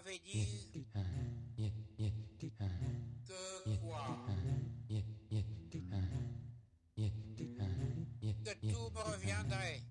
m'avez dit que quoi? Que tout me reviendrait.